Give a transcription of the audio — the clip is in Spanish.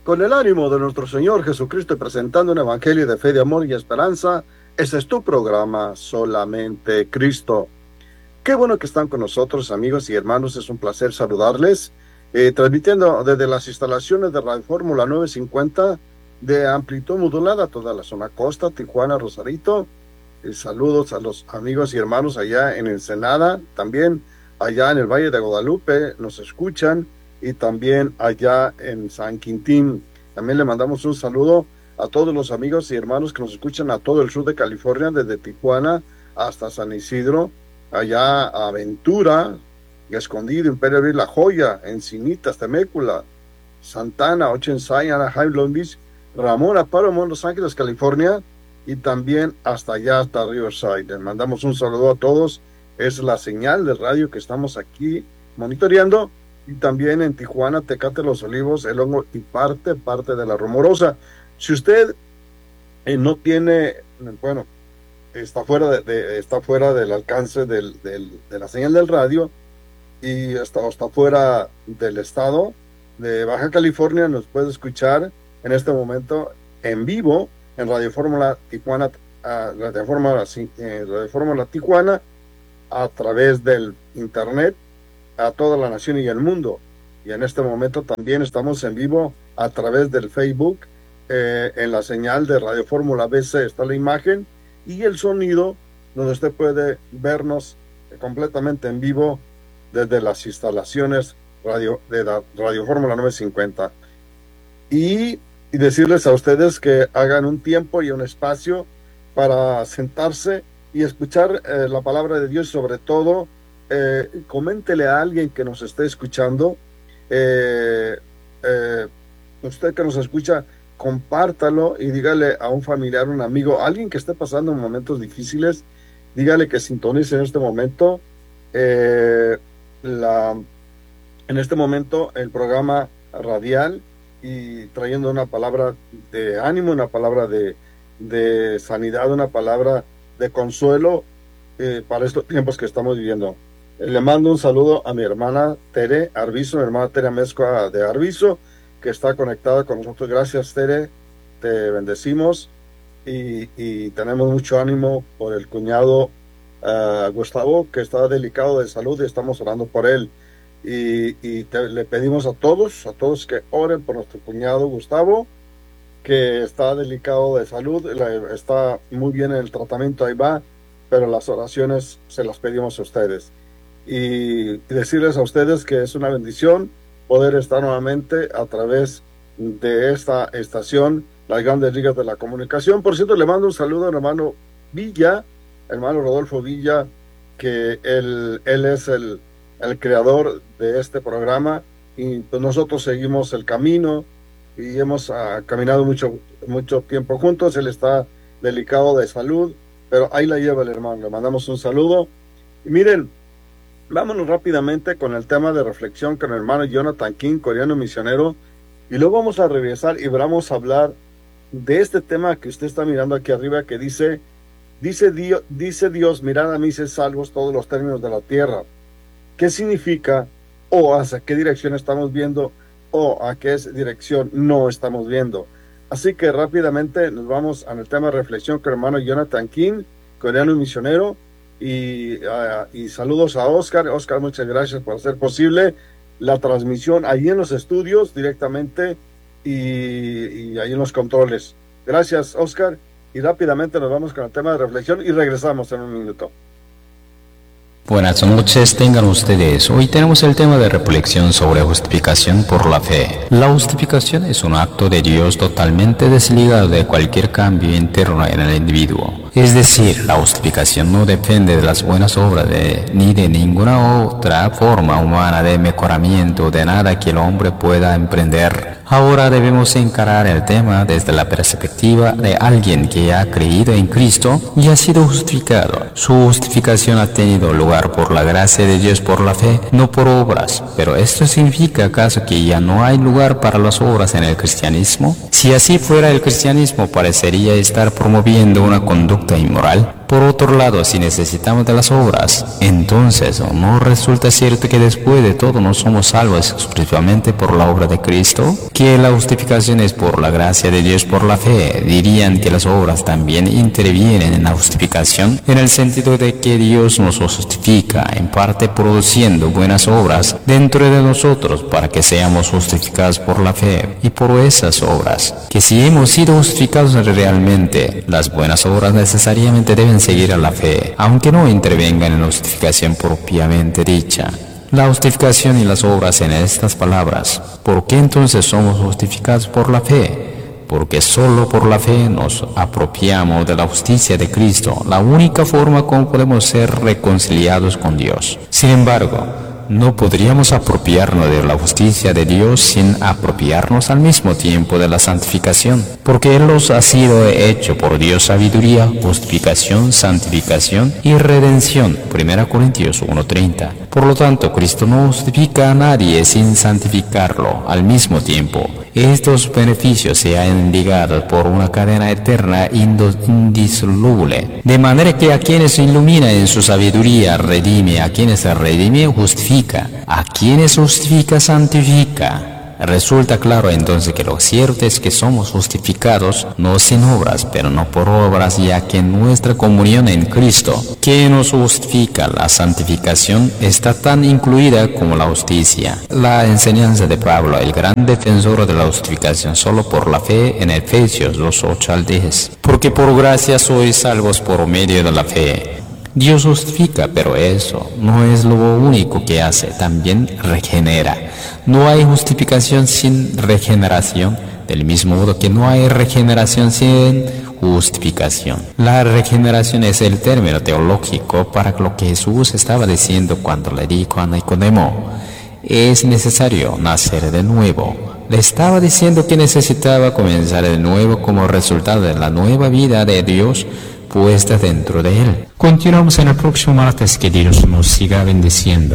Con el ánimo de nuestro Señor Jesucristo y presentando un evangelio de fe, de amor y esperanza, este es tu programa, Solamente Cristo. Qué bueno que están con nosotros, amigos y hermanos, es un placer saludarles, transmitiendo desde las instalaciones de Radio Fórmula 950 de amplitud modulada, toda la zona costa, Tijuana, Rosarito. Saludos a los amigos y hermanos allá en Ensenada, también allá en el Valle de Guadalupe, nos escuchan, y también allá en San Quintín. También le mandamos un saludo a todos los amigos y hermanos que nos escuchan a todo el sur de California, desde Tijuana hasta San Isidro, allá a Ventura, Escondido, Imperial Beach, La Joya, Encinitas, Temécula, Santana, Oceanside, Anaheim, Long Beach, Ramona, Paramount, Los Ángeles, California, y también hasta allá, hasta Riverside. Les mandamos un saludo a todos. Es la señal de radio que estamos aquí monitoreando, y también en Tijuana, Tecate, Los Olivos, El Hongo y parte de La Rumorosa. Si usted no tiene, bueno, está fuera del alcance de la señal del radio, y está fuera del estado de Baja California, nos puede escuchar en este momento en vivo en Radio Fórmula Tijuana, Radio Fórmula Tijuana, a través del internet, a toda la nación y el mundo. Y en este momento también estamos en vivo a través del Facebook, en la señal de Radio Fórmula BC está la imagen y el sonido, donde usted puede vernos completamente en vivo desde las instalaciones de Radio Fórmula 950. Y decirles a ustedes que hagan un tiempo y un espacio para sentarse y escuchar la palabra de Dios. Sobre todo, coméntele a alguien que nos esté escuchando, usted que nos escucha, compártalo y dígale a un familiar, un amigo, alguien que esté pasando en momentos difíciles, dígale que sintonice en este momento en este momento el programa radial, y trayendo una palabra de ánimo, una palabra de sanidad, una palabra de consuelo para estos tiempos que estamos viviendo. Le mando un saludo a mi hermana Tere Arvizo, mi hermana Tere Amezcua de Arvizo, que está conectada con nosotros. Gracias, Tere, te bendecimos, y tenemos mucho ánimo por el cuñado Gustavo, que está delicado de salud, y estamos orando por él. Le pedimos a todos que oren por nuestro cuñado Gustavo, que está delicado de salud, está muy bien en el tratamiento, ahí va, pero las oraciones se las pedimos a ustedes. Y decirles a ustedes que es una bendición poder estar nuevamente a través de esta estación, las Grandes Ligas de la Comunicación. Por cierto, le mando un saludo al hermano Villa, hermano Rodolfo Villa, que él es el creador de este programa, y pues nosotros seguimos el camino y hemos caminado mucho tiempo juntos. Él está delicado de salud, pero ahí la lleva el hermano. Le mandamos un saludo. Y miren, vámonos rápidamente con el tema de reflexión con el hermano Jonathan King, coreano misionero, y luego vamos a regresar y vamos a hablar de este tema que usted está mirando aquí arriba, que dice Dios, mirad a mí, sed salvos todos los términos de la tierra. ¿Qué significa? ¿O hacia qué dirección estamos viendo? ¿O a qué dirección no estamos viendo? Así que rápidamente nos vamos al tema de reflexión con el hermano Jonathan King, coreano misionero, y saludos a Oscar. Oscar, muchas gracias por hacer posible la transmisión ahí en los estudios directamente, y ahí en los controles. Gracias, Oscar, y rápidamente nos vamos con el tema de reflexión y regresamos en un minuto. Buenas noches tengan ustedes. Hoy tenemos el tema de reflexión sobre justificación por la fe. La justificación es un acto de Dios totalmente desligado de cualquier cambio interno en el individuo. Es decir, la justificación no depende de las buenas obras ni de ninguna otra forma humana de mejoramiento de nada que el hombre pueda emprender. Ahora debemos encarar el tema desde la perspectiva de alguien que ha creído en Cristo y ha sido justificado. Su justificación ha tenido lugar por la gracia de Dios por la fe, no por obras. ¿Pero esto significa acaso que ya no hay lugar para las obras en el cristianismo? Si así fuera, el cristianismo parecería estar promoviendo una conducta inmoral. Por otro lado, si necesitamos de las obras, entonces ¿no resulta cierto que después de todo no somos salvos exclusivamente por la obra de Cristo? Que la justificación es por la gracia de Dios por la fe. Dirían que las obras también intervienen en la justificación, en el sentido de que Dios nos justifica, en parte produciendo buenas obras dentro de nosotros para que seamos justificados por la fe. Y por esas obras, que si hemos sido justificados realmente, las buenas obras necesariamente deben seguir a la fe, aunque no intervengan en la justificación propiamente dicha. La justificación y las obras en estas palabras. ¿Por qué entonces somos justificados por la fe? Porque solo por la fe nos apropiamos de la justicia de Cristo, la única forma como podemos ser reconciliados con Dios. Sin embargo, no podríamos apropiarnos de la justicia de Dios sin apropiarnos al mismo tiempo de la santificación, porque Él nos ha sido hecho por Dios sabiduría, justificación, santificación y redención. 1 Corintios 1:30. Por lo tanto, Cristo no justifica a nadie sin santificarlo al mismo tiempo. Estos beneficios se han ligado por una cadena eterna indisoluble, de manera que a quienes ilumina en su sabiduría redime, a quienes redime justifica, a quienes justifica santifica. Resulta claro entonces que lo cierto es que somos justificados no sin obras, pero no por obras, ya que nuestra comunión en Cristo, que nos justifica, la santificación, está tan incluida como la justicia. La enseñanza de Pablo, el gran defensor de la justificación solo por la fe, en Efesios 2:8-10. Porque por gracia sois salvos por medio de la fe. Dios justifica, pero eso no es lo único que hace, también regenera. No hay justificación sin regeneración, del mismo modo que no hay regeneración sin justificación. La regeneración es el término teológico para lo que Jesús estaba diciendo cuando le dijo a Nicodemo: es necesario nacer de nuevo. Le estaba diciendo que necesitaba comenzar de nuevo como resultado de la nueva vida de Dios puesta dentro de él. Continuamos en el próximo martes. Que Dios nos siga bendiciendo.